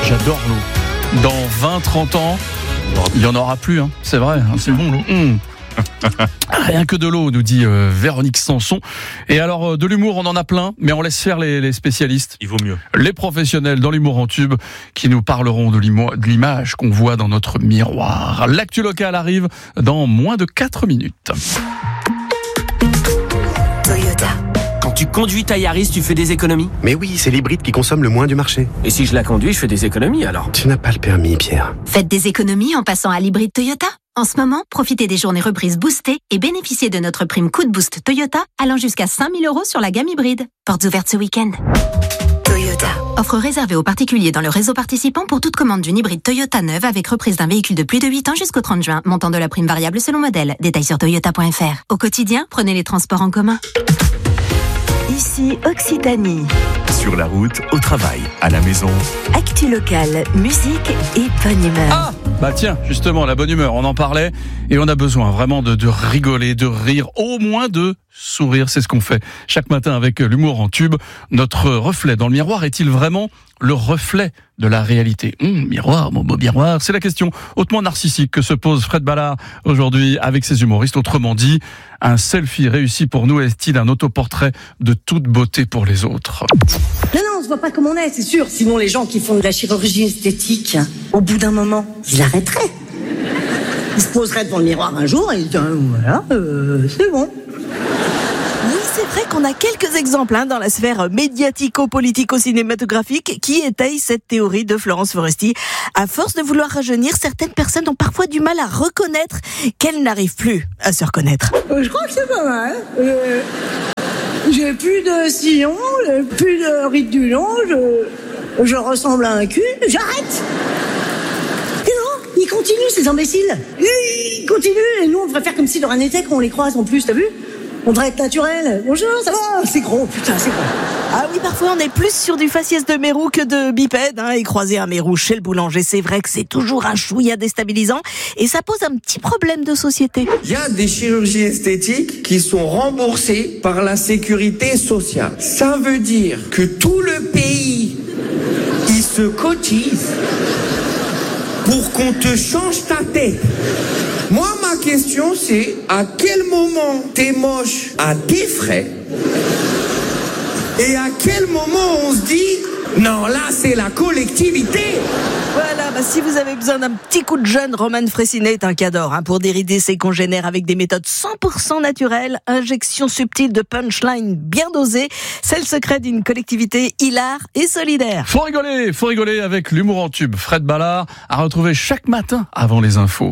J'adore l'eau. Dans 20-30 ans, il n'y en aura plus, hein. C'est vrai, hein, c'est bon l'eau. Rien que de l'eau, nous dit Véronique Sanson. Et alors, de l'humour, on en a plein, mais on laisse faire les spécialistes. Il vaut mieux. Les professionnels dans l'humour en tube qui nous parleront de l'image qu'on voit dans notre miroir. L'actu locale arrive dans moins de 4 minutes. Toyota. Quand tu conduis ta Yaris, tu fais des économies ? Mais oui, c'est l'hybride qui consomme le moins du marché. Et si je la conduis, je fais des économies alors ? Tu n'as pas le permis, Pierre. Faites des économies en passant à l'hybride Toyota. En ce moment, profitez des journées reprises boostées et bénéficiez de notre prime coup de boost Toyota allant jusqu'à 5 000 € sur la gamme hybride. Portes ouvertes ce week-end. Toyota. Offre réservée aux particuliers dans le réseau participant pour toute commande d'une hybride Toyota neuve avec reprise d'un véhicule de plus de 8 ans jusqu'au 30 juin. Montant de la prime variable selon modèle. Détails sur toyota.fr. Au quotidien, prenez les transports en commun. Ici Occitanie. Sur la route, au travail, à la maison. Actu locale, musique et bonne humeur. Ah bah tiens, justement, la bonne humeur, on en parlait. Et on a besoin vraiment de rigoler, de rire, au moins de sourire. C'est ce qu'on fait chaque matin avec l'humour en tube. Notre reflet dans le miroir est-il vraiment le reflet de la réalité ? Miroir, mon beau miroir, c'est la question hautement narcissique que se pose Fred Ballard aujourd'hui avec ses humoristes. Autrement dit, un selfie réussi pour nous est-il un autoportrait de toute beauté pour les autres ? Non, on se voit pas comme on est, c'est sûr. Sinon, les gens qui font de la chirurgie esthétique, au bout d'un moment, ils arrêteraient. Ils se poseraient devant le miroir un jour et ils disent voilà, c'est bon. Oui, c'est vrai qu'on a quelques exemples dans la sphère médiatico-politico-cinématographique qui étayent cette théorie de Florence Foresti. À force de vouloir rajeunir, certaines personnes ont parfois du mal à reconnaître qu'elles n'arrivent plus à se reconnaître. Je crois que c'est pas mal. J'ai plus de sillon, j'ai plus de ride du long, je ressemble à un cul, j'arrête. Et non, ils continuent ces imbéciles. Ils continuent et nous on devrait faire comme si de rien n'était qu'on les croise en plus, t'as vu ? On devrait être naturel. Bonjour, ça va ? C'est gros, putain, c'est gros. Ah oui, parfois on est plus sur du faciès de mérou que de bipède. Et croiser un mérou chez le boulanger, c'est vrai que c'est toujours un chouïa déstabilisant. Et ça pose un petit problème de société. Il y a des chirurgies esthétiques qui sont remboursées par la sécurité sociale. Ça veut dire que tout le pays, il se cotise pour qu'on te change ta tête. Moi, ma question, c'est à quel moment t'es moche à tes frais et à quel moment on se dit non, là, c'est la collectivité. Voilà, si vous avez besoin d'un petit coup de jeune, Roman Fressinet est un cador pour dérider ses congénères avec des méthodes 100% naturelles, injection subtile de punchline bien dosée. C'est le secret d'une collectivité hilare et solidaire. Faut rigoler avec l'humour en tube. Fred Ballard à retrouver chaque matin avant les infos.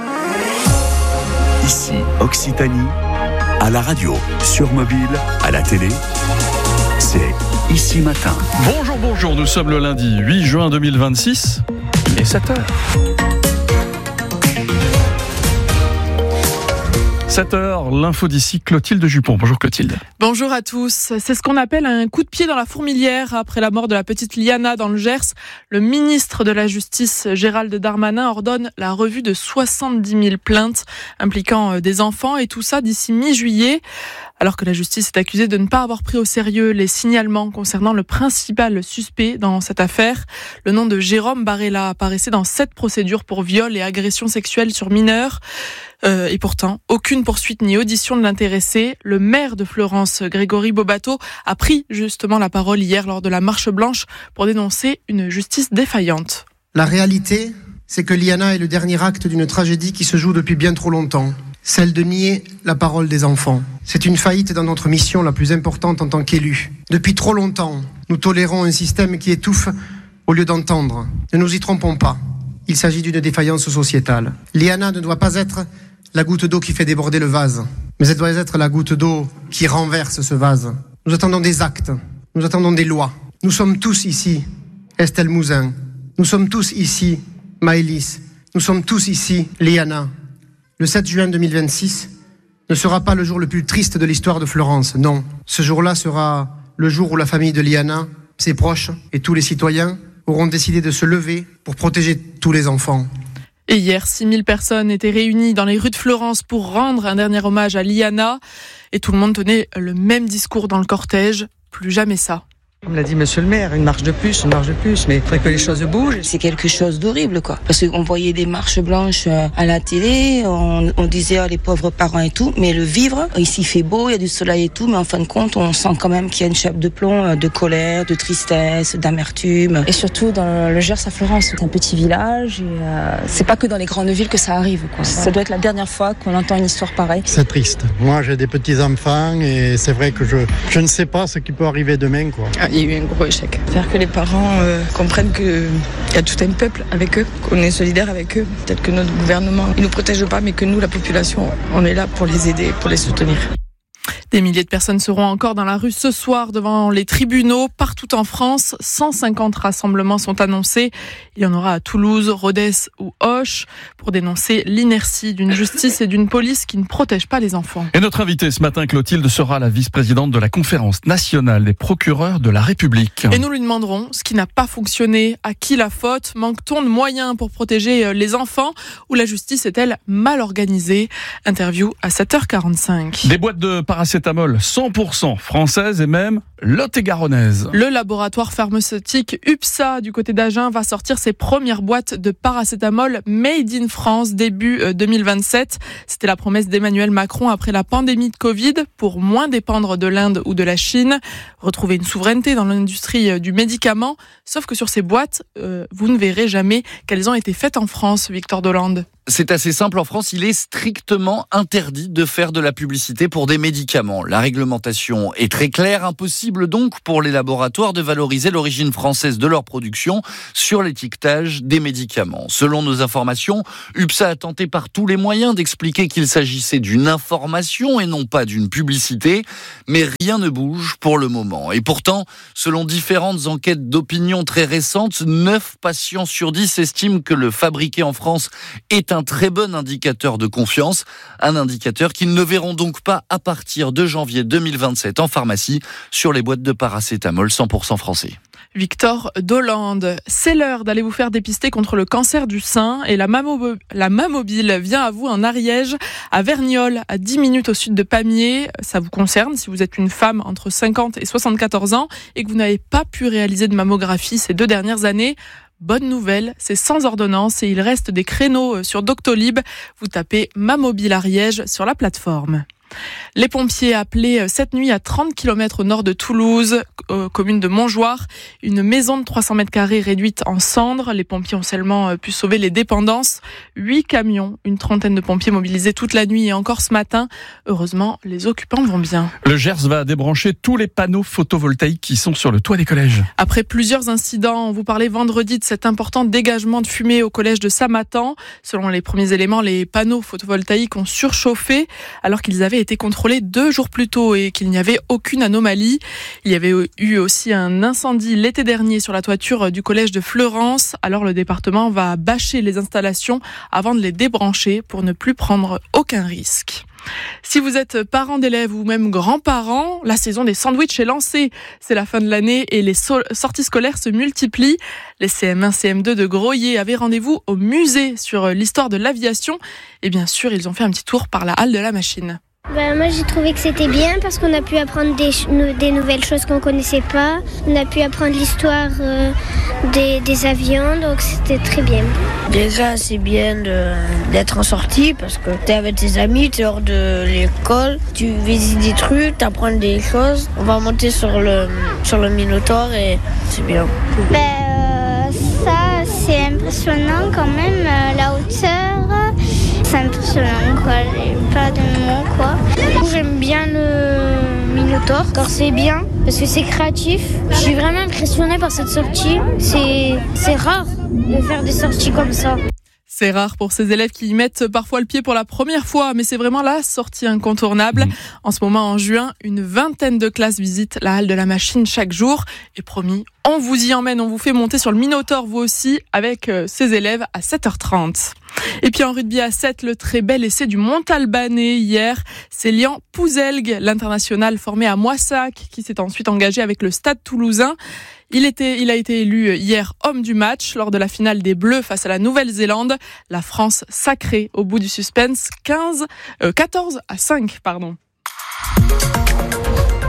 Ici, Occitanie, à la radio, sur mobile, à la télé, c'est Ici Matin. Bonjour, nous sommes le lundi 8 juin 2026 et 7h. 7h, l'info d'ici, Clotilde Jupon. Bonjour Clotilde. Bonjour à tous. C'est ce qu'on appelle un coup de pied dans la fourmilière après la mort de la petite Liana dans le Gers. Le ministre de la Justice, Gérald Darmanin, ordonne la revue de 70 000 plaintes impliquant des enfants et tout ça d'ici mi-juillet. Alors que la justice est accusée de ne pas avoir pris au sérieux les signalements concernant le principal suspect dans cette affaire. Le nom de Jérôme Barella apparaissait dans 7 procédures pour viol et agression sexuelle sur mineurs. Et pourtant, aucune poursuite ni audition de l'intéressé. Le maire de Fleurance, Grégory Bobato, a pris justement la parole hier lors de la marche blanche pour dénoncer une justice défaillante. La réalité, c'est que Liana est le dernier acte d'une tragédie qui se joue depuis bien trop longtemps. Celle de nier la parole des enfants. C'est une faillite dans notre mission la plus importante en tant qu'élus. Depuis trop longtemps, nous tolérons un système qui étouffe au lieu d'entendre. Ne nous y trompons pas. Il s'agit d'une défaillance sociétale. Liana ne doit pas être la goutte d'eau qui fait déborder le vase, mais elle doit être la goutte d'eau qui renverse ce vase. Nous attendons des actes, nous attendons des lois. Nous sommes tous ici, Estelle Mouzin. Nous sommes tous ici, Maëlys. Nous sommes tous ici, Liana. Le 7 juin 2026 ne sera pas le jour le plus triste de l'histoire de Fleurance, non. Ce jour-là sera le jour où la famille de Liana, ses proches et tous les citoyens auront décidé de se lever pour protéger tous les enfants. Et hier, 6 000 personnes étaient réunies dans les rues de Fleurance pour rendre un dernier hommage à Liana. Et tout le monde tenait le même discours dans le cortège. Plus jamais ça. Comme l'a dit monsieur le maire, une marche de plus, mais il faudrait que les choses bougent. C'est quelque chose d'horrible, quoi. Parce qu'on voyait des marches blanches à la télé, on disait les pauvres parents et tout, mais le vivre, ici il fait beau, il y a du soleil et tout, mais en fin de compte, on sent quand même qu'il y a une chape de plomb, de colère, de tristesse, d'amertume. Et surtout dans le Gers à Fleurance, c'est un petit village et c'est pas que dans les grandes villes que ça arrive, quoi. Ça doit être la dernière fois qu'on entend une histoire pareille. C'est triste. Moi j'ai des petits-enfants et c'est vrai que je ne sais pas ce qui peut arriver demain, quoi. Il y a eu un gros échec. Faire que les parents comprennent qu'il y a tout un peuple avec eux, qu'on est solidaire avec eux. Peut-être que notre gouvernement ne nous protège pas, mais que nous, la population, on est là pour les aider, pour les soutenir. Des milliers de personnes seront encore dans la rue ce soir devant les tribunaux partout en France. 150 rassemblements sont annoncés. Il y en aura à Toulouse, Rodez ou Auch pour dénoncer l'inertie d'une justice et d'une police qui ne protègent pas les enfants. Et notre invitée ce matin, Clotilde, sera la vice-présidente de la Conférence nationale des procureurs de la République. Et nous lui demanderons ce qui n'a pas fonctionné, à qui la faute, manque-t-on de moyens pour protéger les enfants ou la justice est-elle mal organisée? Interview à 7h45. Des boîtes de paracétamol 100% françaises et même lot-et-garonnaises. Le laboratoire pharmaceutique UPSA du côté d'Agen va sortir ses premières boîtes de paracétamol made in France début 2027. C'était la promesse d'Emmanuel Macron après la pandémie de Covid pour moins dépendre de l'Inde ou de la Chine, retrouver une souveraineté dans l'industrie du médicament. Sauf que sur ces boîtes, vous ne verrez jamais qu'elles ont été faites en France, Victor Dolande. C'est assez simple, en France, il est strictement interdit de faire de la publicité pour des médicaments. La réglementation est très claire, impossible donc pour les laboratoires de valoriser l'origine française de leur production sur l'étiquetage des médicaments. Selon nos informations, UPSA a tenté par tous les moyens d'expliquer qu'il s'agissait d'une information et non pas d'une publicité, mais rien ne bouge pour le moment. Et pourtant, selon différentes enquêtes d'opinion très récentes, 9 patients sur 10 estiment que le fabriqué en France est un très bon indicateur de confiance, un indicateur qu'ils ne verront donc pas à partir de janvier 2027 en pharmacie sur les boîtes de paracétamol 100% français. Victor Dolande, c'est l'heure d'aller vous faire dépister contre le cancer du sein et la Mamobile vient à vous en Ariège, à Verniolle, à 10 minutes au sud de Pamiers. Ça vous concerne si vous êtes une femme entre 50 et 74 ans et que vous n'avez pas pu réaliser de mammographie ces 2 dernières années. Bonne nouvelle, c'est sans ordonnance et il reste des créneaux sur Doctolib. Vous tapez Mamobile Ariège sur la plateforme. Les pompiers appelés cette nuit à 30 km au nord de Toulouse, commune de Montjoie, une maison de 300 mètres carrés réduite en cendres. Les pompiers ont seulement pu sauver les dépendances. 8 camions, une trentaine de pompiers mobilisés toute la nuit et encore ce matin. Heureusement, les occupants vont bien. Le Gers va débrancher tous les panneaux photovoltaïques qui sont sur le toit des collèges. Après plusieurs incidents, on vous parlait vendredi de cet important dégagement de fumée au collège de Samatan. Selon les premiers éléments, les panneaux photovoltaïques ont surchauffé alors qu'ils avaient été contrôlés 2 jours plus tôt et qu'il n'y avait aucune anomalie. Il y avait eu aussi un incendie l'été dernier sur la toiture du collège de Fleurance. Alors le département va bâcher les installations avant de les débrancher pour ne plus prendre aucun risque. Si vous êtes parent d'élèves ou même grands-parents, la saison des sandwichs est lancée. C'est la fin de l'année et les sorties scolaires se multiplient. Les CM1, CM2 de Groyer avaient rendez-vous au musée sur l'histoire de l'aviation. Et bien sûr, ils ont fait un petit tour par la halle de la machine. Moi j'ai trouvé que c'était bien parce qu'on a pu apprendre des nouvelles choses qu'on ne connaissait pas. On a pu apprendre l'histoire des avions, donc c'était très bien. Déjà c'est bien d'être en sortie parce que tu es avec tes amis, tu es hors de l'école, tu visites des trucs, tu apprends des choses. On va monter sur le Minotaure et c'est bien. Ça c'est impressionnant quand même, la hauteur. C'est impressionnant, quoi. J'ai pas de mots, quoi. J'aime bien le Minotaure, car c'est bien, parce que c'est créatif. Je suis vraiment impressionnée par cette sortie. C'est rare de faire des sorties comme ça. C'est rare pour ces élèves qui y mettent parfois le pied pour la première fois, mais c'est vraiment la sortie incontournable. En ce moment, en juin, une vingtaine de classes visitent la halle de la machine chaque jour. Et promis, on vous y emmène, on vous fait monter sur le Minotaure, vous aussi, avec ces élèves à 7h30. Et puis en rugby à 7, le très bel essai du Montalbanais hier. C'est Lian Pouzelgue, l'international formé à Moissac, qui s'est ensuite engagé avec le Stade toulousain. Il a été élu hier homme du match lors de la finale des Bleus face à la Nouvelle-Zélande. La France sacrée au bout du suspense 14-5.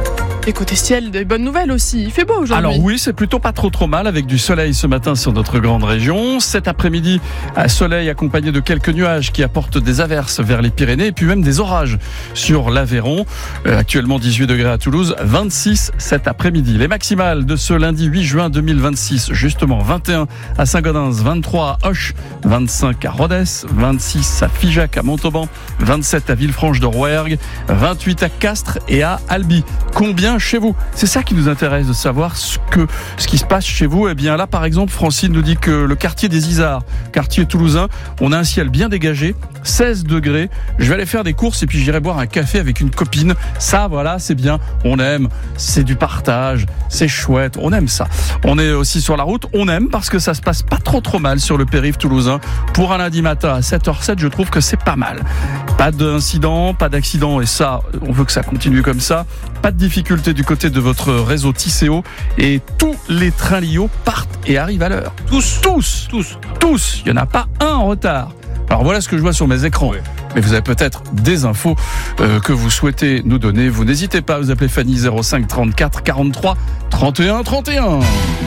Et côté ciel, des bonnes nouvelles aussi. Il fait beau aujourd'hui. Alors oui, c'est plutôt pas trop mal avec du soleil ce matin sur notre grande région. Cet après-midi, soleil accompagné de quelques nuages qui apportent des averses vers les Pyrénées et puis même des orages sur l'Aveyron. Actuellement 18 degrés à Toulouse, 26 cet après-midi. Les maximales de ce lundi 8 juin 2026, justement 21 à Saint-Gaudens, 23 à Auch, 25 à Rodez, 26 à Figeac à Montauban, 27 à Villefranche de Rouergue, 28 à Castres et à Albi. Combien chez vous? C'est ça qui nous intéresse de savoir ce qui se passe chez vous. Eh bien là, par exemple, Francine nous dit que le quartier des Isards, quartier toulousain, on a un ciel bien dégagé, 16 degrés. Je vais aller faire des courses et puis j'irai boire un café avec une copine. Ça, voilà, c'est bien. On aime. C'est du partage. C'est chouette. On aime ça. On est aussi sur la route. On aime parce que ça se passe pas trop mal sur le périph' toulousain. Pour un lundi matin à 7h07, je trouve que c'est pas mal. Pas d'incident, pas d'accident et ça, on veut que ça continue comme ça. Pas de difficulté du côté de votre réseau Tisséo et tous les trains Lio partent et arrivent à l'heure. Tous. Il n'y en a pas un en retard. Alors voilà ce que je vois sur mes écrans. Oui. Mais vous avez peut-être des infos que vous souhaitez nous donner. Vous n'hésitez pas à vous appeler Fanny 05 34 43 31 31.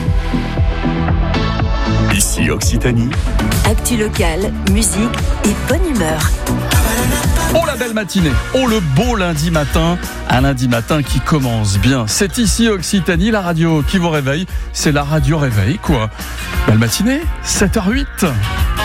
Ici Occitanie. Actu locale, musique et bonne humeur. Oh la belle matinée, oh le beau lundi matin, un lundi matin qui commence bien. C'est ici Occitanie, la radio qui vous réveille, c'est la radio réveil quoi. Belle matinée, 7h08.